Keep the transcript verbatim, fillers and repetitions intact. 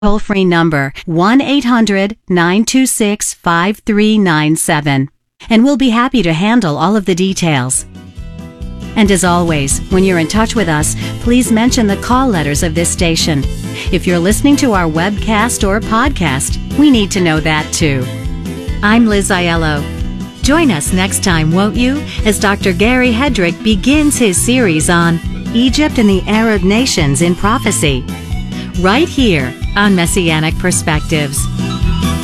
toll-free number one eight hundred, nine two six, five three nine seven, and we'll be happy to handle all of the details. And as always, when you're in touch with us, please mention the call letters of this station. If you're listening to our webcast or podcast, we need to know that too. I'm Liz Aiello. Join us next time, won't you, as Doctor Gary Hedrick begins his series on Egypt and the Arab Nations in Prophecy, right here on Messianic Perspectives.